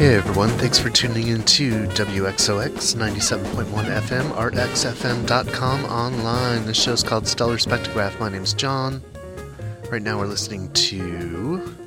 Hey everyone, thanks for tuning in to WXOX 97.1 FM, artxfm.com online. This show's called Stellar Spectrograph. My name's John. Right now we're listening to